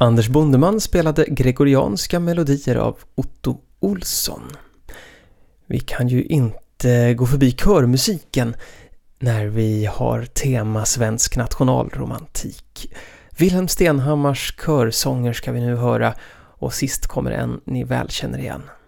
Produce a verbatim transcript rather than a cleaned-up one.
Anders Bondeman spelade gregorianska melodier av Otto Olsson. Vi kan ju inte gå förbi körmusiken när vi har tema svensk nationalromantik. Wilhelm Stenhammars körsånger ska vi nu höra, och sist kommer en ni väl känner igen.